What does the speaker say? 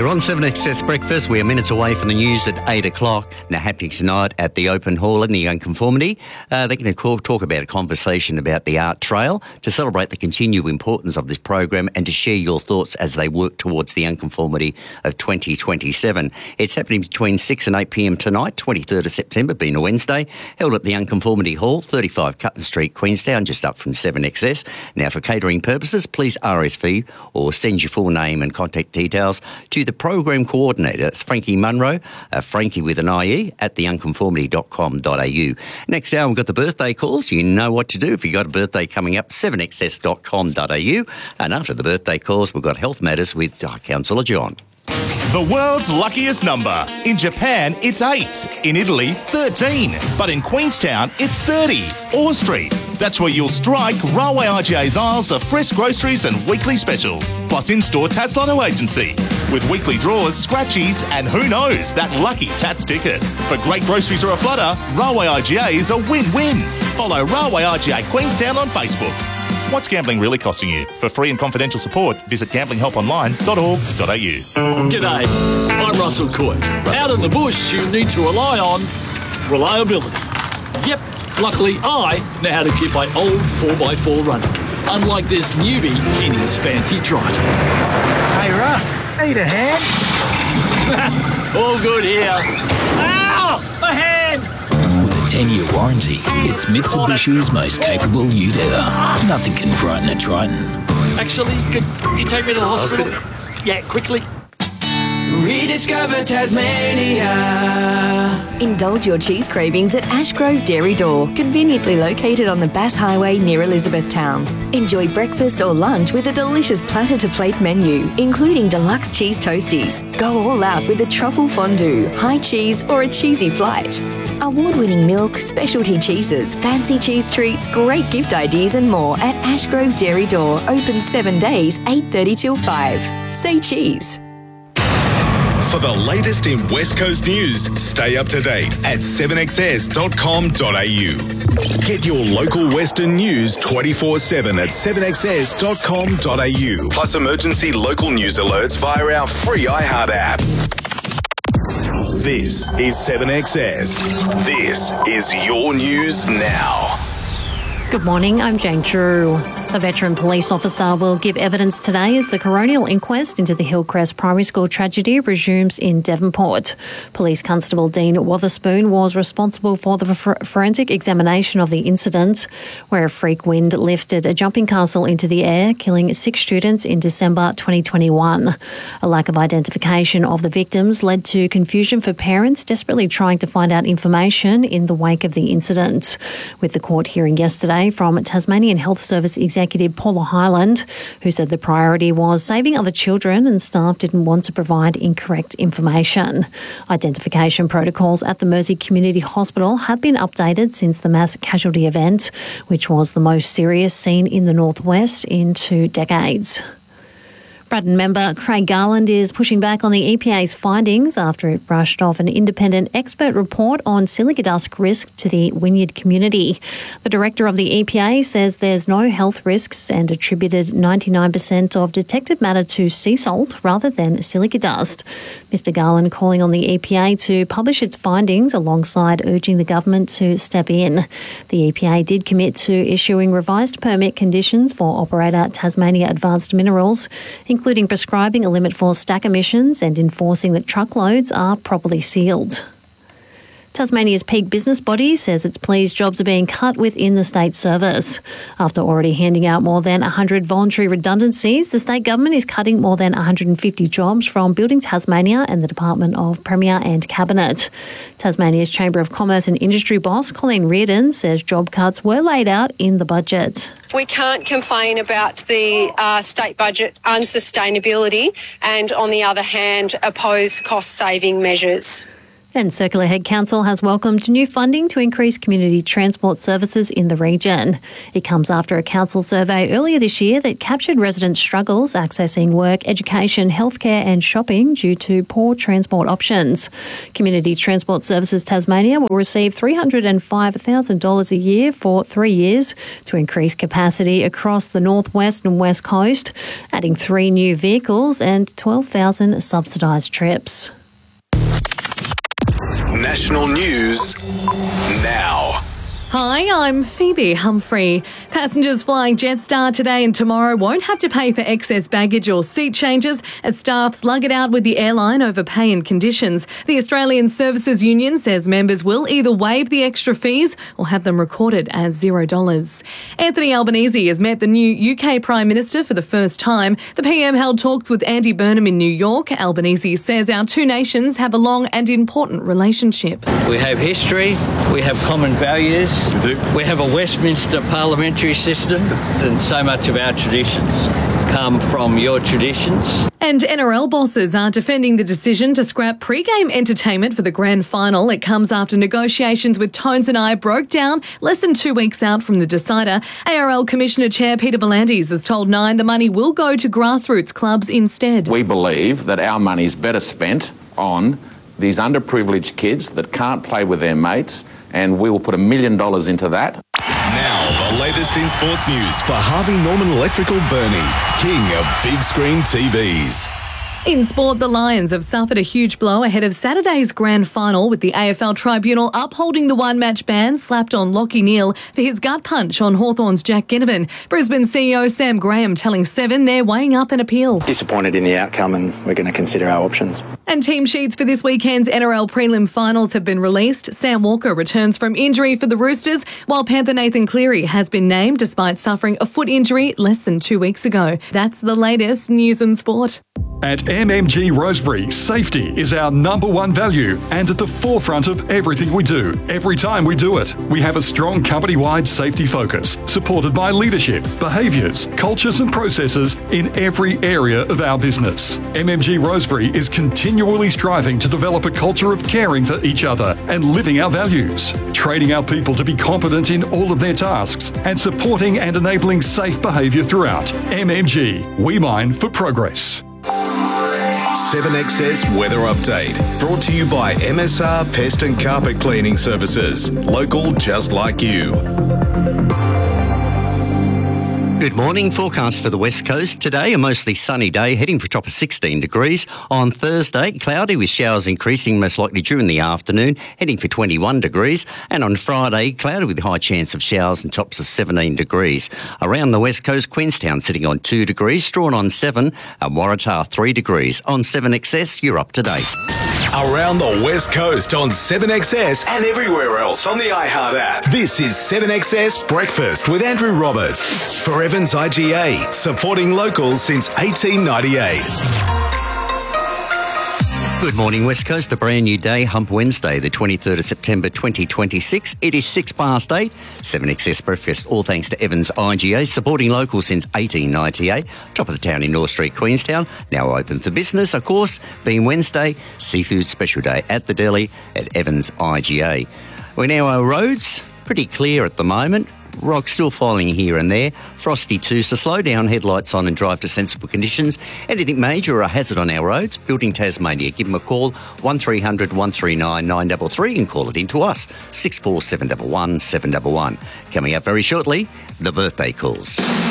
You're on 7XS Breakfast. We're minutes away from the news at 8 o'clock. Now, happening tonight at the Open Hall in the Unconformity. They're going to talk about a conversation about the art trail to celebrate the continued importance of this program and to share your thoughts as they work towards the Unconformity of 2027. It's happening between 6 and 8 p.m. tonight, 23rd of September, being a Wednesday, held at the Unconformity Hall, 35 Cutton Street, Queenstown, just up from 7XS. Now, for catering purposes, please RSV or send your full name and contact details to the program coordinator. That's Frankie Munro, Frankie with an IE, at theunconformity.com.au. Next hour, we've got the birthday calls. You know what to do if you've got a birthday coming up, 7xs.com.au. And after the birthday calls, we've got Health Matters with Councillor John. The world's luckiest number. In Japan, it's 8. In Italy, 13. But in Queenstown, it's 30. Orr Street. That's where you'll strike Railway RGA's aisles of fresh groceries and weekly specials. Plus in-store Tats Lotto agency. With weekly draws, scratchies, and who knows, that lucky Tats ticket. For great groceries or a flutter, Railway RGA is a win-win. Follow Railway RGA Queenstown on Facebook. What's gambling really costing you? For free and confidential support, visit gamblinghelponline.org.au. G'day, I'm Russell Coit. Out in the bush, you need to rely on reliability. Yep, luckily I know how to keep my old 4x4 running, unlike this newbie in his fancy trike. Hey Russ, need a hand? All good here. Ow! A hand! With a 10-year warranty, it's Mitsubishi's most capable ute ever. Nothing can frighten a Triton. Actually, could you take me to the hospital? Yeah, quickly. Rediscover Tasmania. Indulge your cheese cravings at Ashgrove Dairy Door, conveniently located on the Bass Highway near Elizabethtown. Enjoy breakfast or lunch with a delicious platter-to-plate menu, including deluxe cheese toasties. Go all out with a truffle fondue, high cheese or a cheesy flight. Award-winning milk, specialty cheeses, fancy cheese treats, great gift ideas and more at Ashgrove Dairy Door, open 7 days, 8:30 till 5. Say cheese. For the latest in West Coast news, stay up to date at 7xs.com.au. Get your local Western news 24/7 at 7xs.com.au. Plus emergency local news alerts via our free iHeart app. This is 7XS. This is your news now. Good morning, I'm Jane Drew. A veteran police officer will give evidence today as the coronial inquest into the Hillcrest Primary School tragedy resumes in Devonport. Police Constable Dean Wotherspoon was responsible for the forensic examination of the incident, where a freak wind lifted a jumping castle into the air, killing 6 students in December 2021. A lack of identification of the victims led to confusion for parents desperately trying to find out information in the wake of the incident. With the court hearing yesterday from Tasmanian Health Service Executive Paula Hyland, who said the priority was saving other children and staff didn't want to provide incorrect information. Identification protocols at the Mersey Community Hospital have been updated since the mass casualty event, which was the most serious seen in the northwest in 2 decades. Braddon member Craig Garland is pushing back on the EPA's findings after it brushed off an independent expert report on silica dust risk to the Wynyard community. The director of the EPA says there's no health risks and attributed 99% of detected matter to sea salt rather than silica dust. Mr Garland calling on the EPA to publish its findings alongside urging the government to step in. The EPA did commit to issuing revised permit conditions for operator Tasmania Advanced Minerals, including prescribing a limit for stack emissions and enforcing that truckloads are properly sealed. Tasmania's peak business body says it's pleased jobs are being cut within the state service. After already handing out more than 100 voluntary redundancies, the state government is cutting more than 150 jobs from Building Tasmania and the Department of Premier and Cabinet. Tasmania's Chamber of Commerce and Industry boss, Colleen Reardon, says job cuts were laid out in the budget. We can't complain about the state budget unsustainability and, on the other hand, oppose cost-saving measures. And Circular Head Council has welcomed new funding to increase community transport services in the region. It comes after a council survey earlier this year that captured residents' struggles accessing work, education, healthcare and shopping due to poor transport options. Community Transport Services Tasmania will receive $305,000 a year for 3 years to increase capacity across the northwest and west coast, adding 3 new vehicles and 12,000 subsidised trips. National news now. Hi, I'm Phoebe Humphrey. Passengers flying Jetstar today and tomorrow won't have to pay for excess baggage or seat changes as staff slug it out with the airline over pay and conditions. The Australian Services Union says members will either waive the extra fees or have them recorded as $0. Anthony Albanese has met the new UK Prime Minister for the first time. The PM held talks with Andy Burnham in New York. Albanese says our two nations have a long and important relationship. We have history, we have common values. We have a Westminster parliamentary system, and so much of our traditions come from your traditions. And NRL bosses are defending the decision to scrap pre-game entertainment for the grand final. It comes after negotiations with Tones and I broke down less than 2 weeks out from the decider. ARL Commissioner Chair Peter V'landys has told Nine the money will go to grassroots clubs instead. We believe that our money is better spent on these underprivileged kids that can't play with their mates, and we will put $1 million into that. Now, the latest in sports news for Harvey Norman Electrical Burnie, king of big screen TVs. In sport, the Lions have suffered a huge blow ahead of Saturday's grand final, with the AFL Tribunal upholding the one-match ban slapped on Lachie Neale for his gut punch on Hawthorn's Jack Ginnivan. Brisbane CEO Sam Graham telling Seven they're weighing up an appeal. Disappointed in the outcome, and we're going to consider our options. And team sheets for this weekend's NRL prelim finals have been released. Sam Walker returns from injury for the Roosters, while Panther Nathan Cleary has been named despite suffering a foot injury less than 2 weeks ago. That's the latest news and sport. At MMG Rosebery, safety is our #1 value and at the forefront of everything we do, every time we do it. We have a strong company-wide safety focus, supported by leadership, behaviours, cultures and processes in every area of our business. MMG Rosebery is continually striving to develop a culture of caring for each other and living our values, training our people to be competent in all of their tasks and supporting and enabling safe behaviour throughout. MMG, we mine for progress. 7XS Weather Update, brought to you by MSR Pest and Carpet Cleaning Services, local just like you. Good morning. Forecast for the West Coast today, a mostly sunny day, heading for a top of 16 degrees. On Thursday, cloudy with showers increasing most likely during the afternoon, heading for 21 degrees. And on Friday, cloudy with a high chance of showers and tops of 17 degrees. Around the West Coast, Queenstown sitting on 2 degrees, Strawn on 7, and Waratah 3 degrees. On 7XS, you're up to date. Around the West Coast on 7XS and everywhere else on the iHeart app. This is 7XS Breakfast with Andrew Roberts for Evans IGA, supporting locals since 1898. Good morning, West Coast. A brand new day, Hump Wednesday, the 23rd of September 2026. It is 8:06. 7XS Breakfast, all thanks to Evans IGA, supporting locals since 1898. Top of the town in North Street, Queenstown. Now open for business, of course, being Wednesday, Seafood Special Day at the deli at Evans IGA. Well, now our roads, pretty clear at the moment. Rock still falling here and there. Frosty too, so slow down, headlights on and drive to sensible conditions. Anything major or a hazard on our roads, Building Tasmania. Give them a call, 1300 139 933 and call it in to us, 64711 711. Coming up very shortly, the birthday calls.